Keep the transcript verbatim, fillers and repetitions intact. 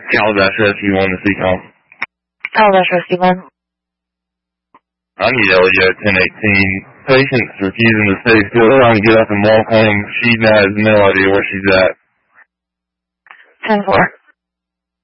Calabash Rescue one to speak on. Calabash Rescue one. I need Elio ten eighteen. Patient's refusing to stay still, trying to get up and walk home. She has no idea where she's at. ten four.